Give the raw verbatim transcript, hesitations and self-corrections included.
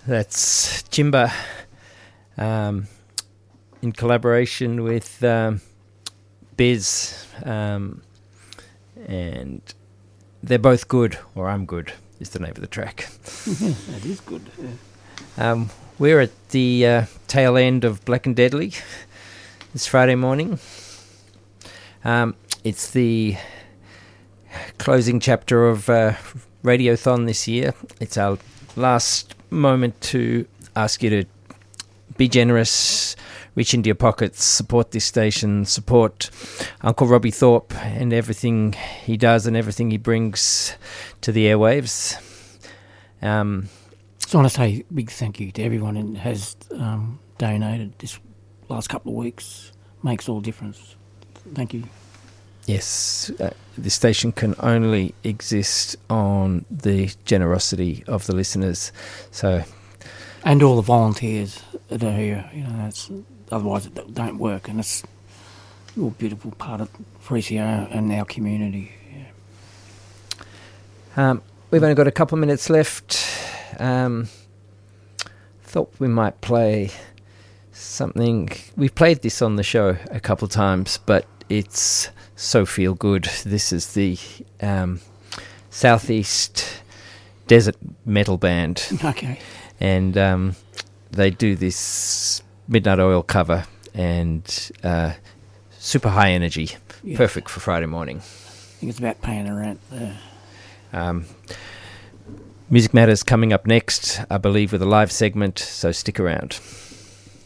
That's Jimba, um, in collaboration with um, Biz, um, and they're both good, or I'm good, is the name of the track. That is good. Yeah. Um, we're at the uh, tail end of Black and Deadly this Friday morning. Um, it's the closing chapter of uh, Radiothon this year. It's our last moment to ask you to be generous, reach into your pockets, support this station, support Uncle Robbie Thorpe and everything he does and everything he brings to the airwaves. Um, Just want to say a big thank you to everyone who has um, donated this last couple of weeks. Makes all difference. Thank you. Yes, uh, this station can only exist on the generosity of the listeners. So, and all the volunteers that are here. You know, that's, otherwise it don't work, and it's a real beautiful part of three C R and our community. Yeah. Um, we've only got a couple of minutes left. Um, thought we might play something. We've played this on the show a couple of times, but it's so feel good. This is the um, Southeast Desert Metal Band. Okay. And um, they do this Midnight Oil cover, and uh, super high energy. Yeah. Perfect for Friday morning. I think it's about paying the rent there. Um, Music Matters coming up next, I believe, with a live segment, so stick around.